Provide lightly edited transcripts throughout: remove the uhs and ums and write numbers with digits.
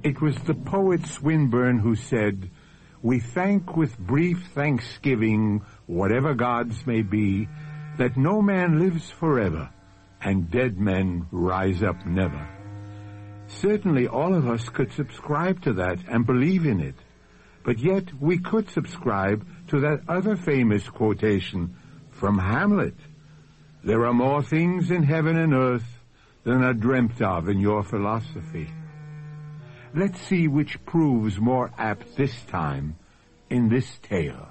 It was the poet Swinburne who said, "We thank with brief thanksgiving, whatever gods may be, that no man lives forever, and dead men rise up never." Certainly all of us could subscribe to that and believe in it. But yet we could subscribe to that other famous quotation from Hamlet. "There are more things in heaven and earth than are dreamt of in your philosophy." Let's see which proves more apt this time in this tale.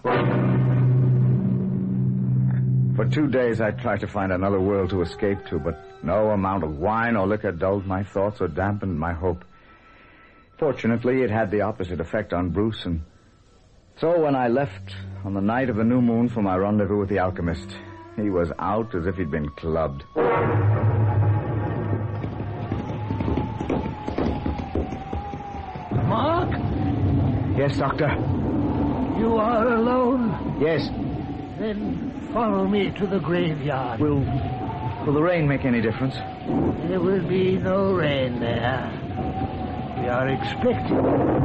For 2 days I tried to find another world to escape to, but no amount of wine or liquor dulled my thoughts or dampened my hope. Fortunately, it had the opposite effect on Bruce, and so when I left on the night of the new moon for my rendezvous with the alchemist, he was out as if he'd been clubbed. Mark? Yes, Doctor? You are alone? Yes. Then follow me to the graveyard. Will the rain make any difference? There will be no rain there. We are expecting.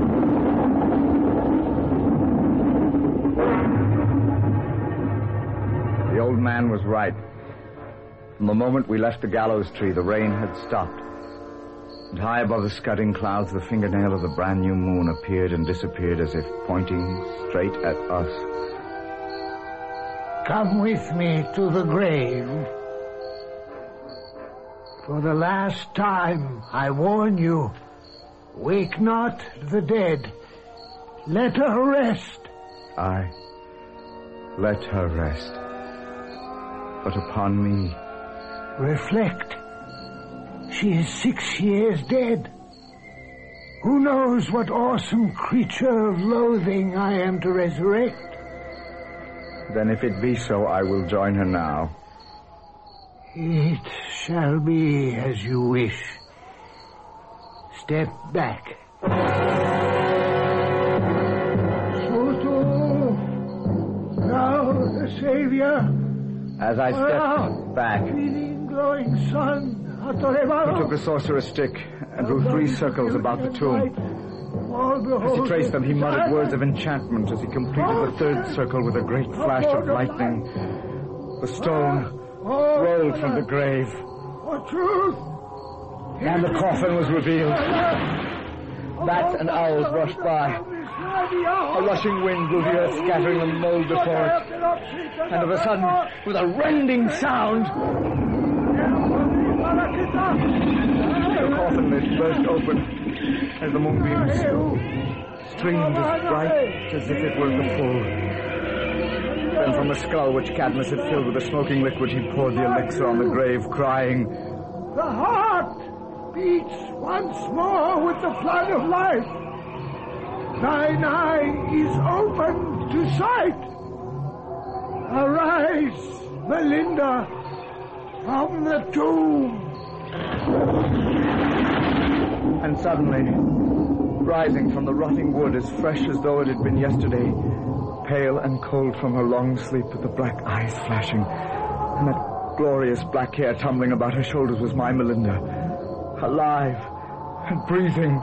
The old man was right. From the moment we left the gallows tree, the rain had stopped. And high above the scudding clouds, the fingernail of the brand new moon appeared and disappeared as if pointing straight at us. Come with me to the grave. For the last time, I warn you, wake not the dead. Let her rest. I let her rest. But upon me... Reflect. She is 6 years dead. Who knows what awesome creature of loathing I am to resurrect? Then if it be so, I will join her now. It shall be as you wish. Step back. Soto! Thou the Savior! As I stepped back, Feeding glowing sun. he took the sorcerer's stick and drew 3 circles about the tomb. As he traced them, he muttered words of enchantment as he completed the 3rd circle with a great flash of lightning. The stone rolled from the grave, and the coffin was revealed. Bat and owls rushed by. A rushing wind blew the earth, scattering the mold before it. And of a sudden, with a rending sound, the coffin lid burst open as the moonbeams streamed as bright as if it were the full. Then from the skull which Cadmus had filled with a smoking liquid, he poured the elixir on the grave, crying, "The heart beats once more with the flood of life. Thine eye is opened to sight. Arise, Melinda, from the tomb." And suddenly, rising from the rotting wood as fresh as though it had been yesterday, pale and cold from her long sleep with the black eyes flashing, and that glorious black hair tumbling about her shoulders, was my Melinda, alive and breathing.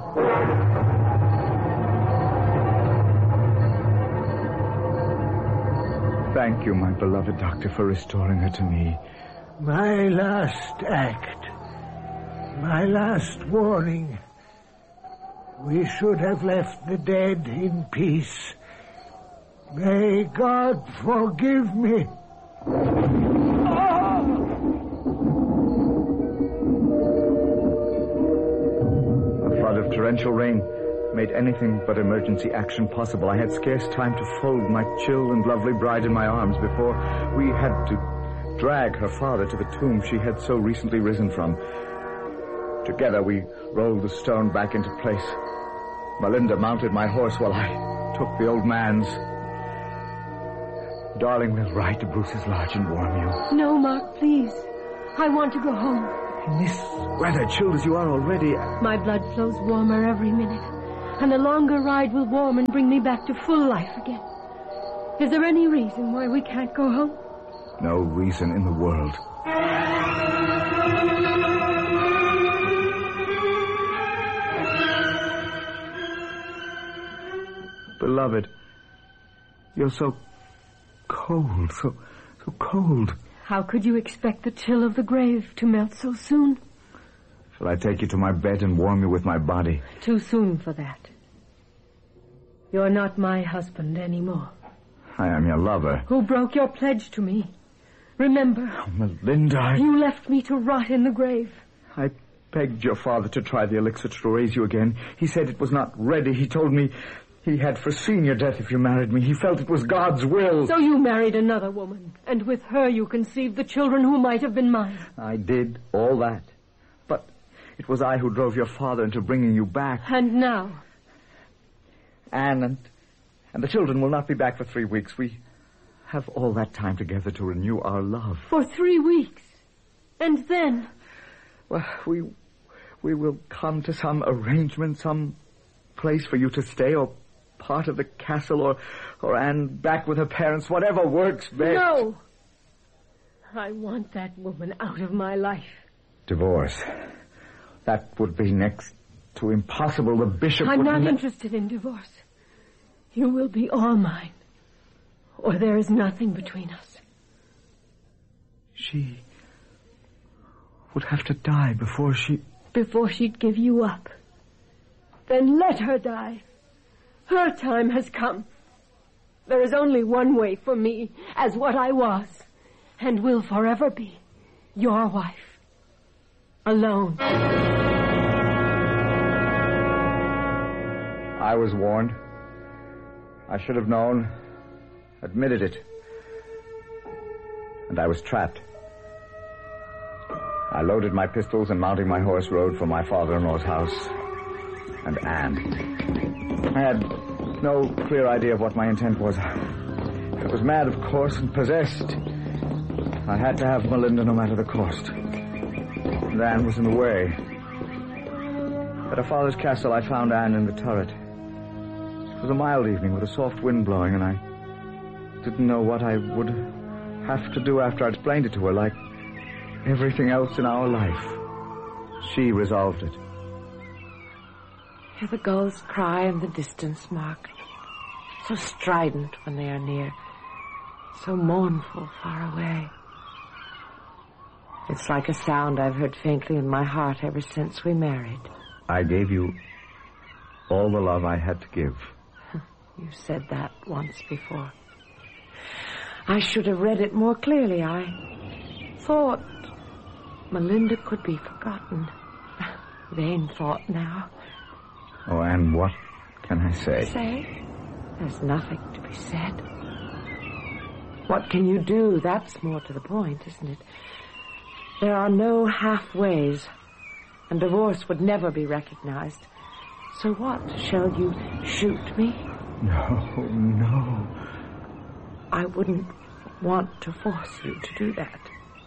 Thank you, my beloved doctor, for restoring her to me. My last act, my last warning. We should have left the dead in peace. May God forgive me. A flood of torrential rain made anything but emergency action possible. I had scarce time to fold my chill and lovely bride in my arms before we had to drag her father to the tomb she had so recently risen from. Together we rolled the stone back into place. Melinda mounted my horse while I took the old man's. Darling, we'll ride to Bruce's lodge and warm you. No, Mark, please. I want to go home. In this weather, chilled as you are already... My blood flows warmer every minute, and the longer ride will warm and bring me back to full life again. Is there any reason why we can't go home? No reason in the world. beloved. You're so cold, so cold. How could you expect the chill of the grave to melt so soon? Shall I take you to my bed and warm you with my body? Too soon for that. You're not my husband anymore. I am your lover. Who broke your pledge to me. Remember. Oh, Melinda, You left me to rot in the grave. I begged your father to try the elixir to raise you again. He said it was not ready. He told me he had foreseen your death if you married me. He felt it was God's will. So you married another woman, and with her you conceived the children who might have been mine. I did all that. But it was I who drove your father into bringing you back. And now? Anne and the children will not be back for 3 weeks. We have all that time together to renew our love. For 3 weeks? And then? Well, we will come to some arrangement, some place for you to stay, or part of the castle, or Anne back with her parents, whatever works best. No! I want that woman out of my life. Divorce. That would be next to impossible. The bishop I'm would not interested in divorce. You will be all mine, or there is nothing between us. She would have to die before she... Before she'd give you up. Then let her die. Her time has come. There is only one way for me, as what I was, and will forever be, your wife. Alone. I was warned. I should have known, admitted it. And I was trapped. I loaded my pistols and mounting my horse rode for my father-in-law's house and Anne. I had no clear idea of what my intent was. I was mad, of course, and possessed. I had to have Melinda no matter the cost. And Anne was in the way. At her father's castle, I found Anne in the turret. It was a mild evening with a soft wind blowing, and I didn't know what I would have to do after I'd explained it to her, like everything else in our life. She resolved it. Hear the gulls cry in the distance, Mark. So strident when they are near. So mournful far away. It's like a sound I've heard faintly in my heart ever since we married. I gave you all the love I had to give. You said that once before. I should have read it more clearly. I thought Melinda could be forgotten. Vain thought now. Oh, and what can I say? Say? There's nothing to be said. What can you do? That's more to the point, isn't it? There are no halfways, and divorce would never be recognized. So what? Shall you shoot me? No. I wouldn't want to force you to do that.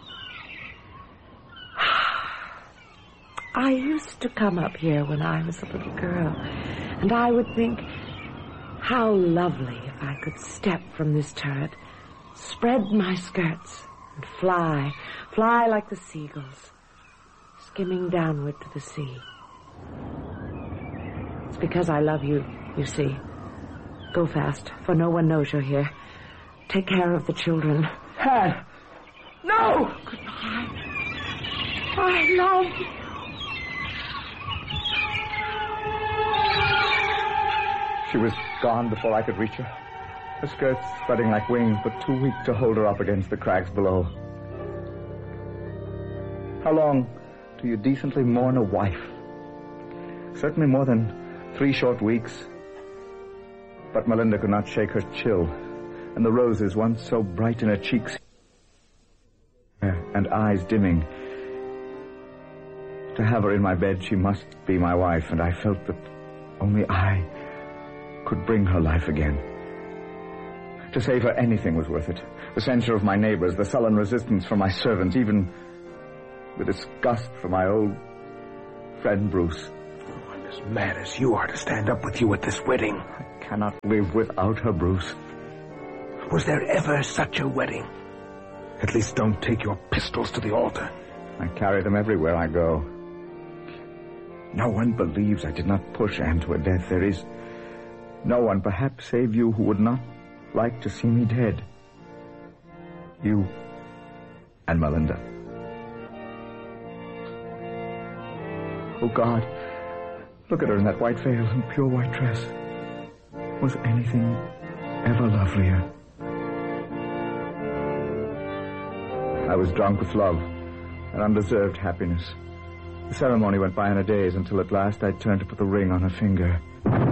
I used to come up here when I was a little girl, and I would think, how lovely if I could step from this turret, spread my skirts, and fly like the seagulls, skimming downward to the sea. It's because I love you, you see. Go fast, for no one knows you're here. Take care of the children. Anne! No! Goodbye. I love you. She was gone before I could reach her. Her skirts spreading like wings, but too weak to hold her up against the crags below. How long do you decently mourn a wife? Certainly more than 3 short weeks. But Melinda could not shake her chill, and the roses, once so bright in her cheeks and eyes dimming. To have her in my bed, she must be my wife, and I felt that only I could bring her life again. To save her, anything was worth it. The censure of my neighbors, the sullen resistance from my servants, even the disgust for my old friend Bruce. I'm as mad as you are to stand up with you at this wedding. I cannot live without her, Bruce. Was there ever such a wedding? At least don't take your pistols to the altar. I carry them everywhere I go. No one believes I did not push Anne to her death. There is No one, perhaps, save you, who would not like to see me dead. You and Melinda. Oh, God, look at her in that white veil and pure white dress. Was anything ever lovelier? I was drunk with love and undeserved happiness. The ceremony went by in a daze until at last I turned to put the ring on her finger.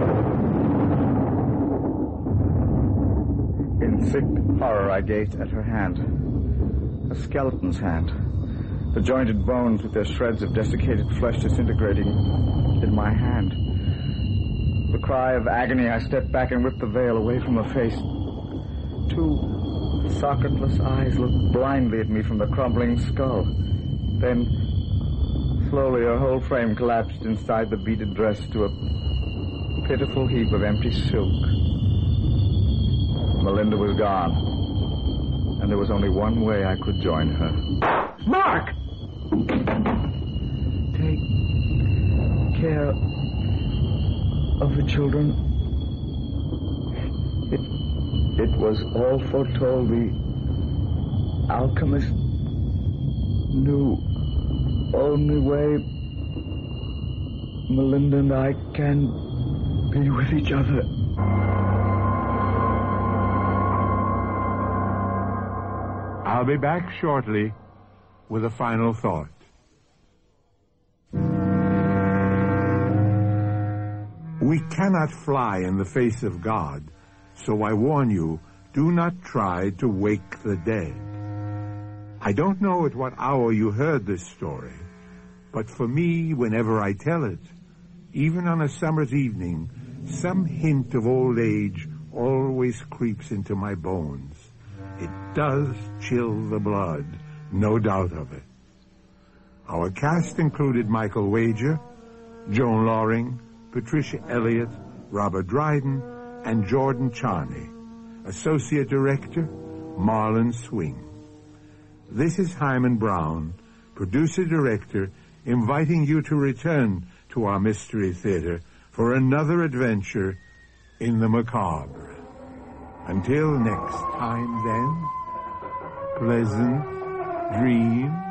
In sick horror, I gazed at her hand. A skeleton's hand. The jointed bones with their shreds of desiccated flesh disintegrating in my hand. With a cry of agony, I stepped back and ripped the veil away from her face. Two socketless eyes looked blindly at me from the crumbling skull. Then, slowly, her whole frame collapsed inside the beaded dress to a pitiful heap of empty silk. Melinda was gone, and there was only one way I could join her. Mark! Take care of the children. It was all foretold. The alchemist knew only way Melinda and I can be with each other. I'll be back shortly with a final thought. We cannot fly in the face of God, so I warn you, do not try to wake the dead. I don't know at what hour you heard this story, but for me, whenever I tell it, even on a summer's evening, some hint of old age always creeps into my bones. It does chill the blood, no doubt of it. Our cast included Michael Wager, Joan Loring, Patricia Elliott, Robert Dryden, and Jordan Charney. Associate Director, Marlon Swing. This is Hyman Brown, Producer-Director, inviting you to return to our Mystery Theater for another adventure in the macabre. Until next time, then, pleasant dreams.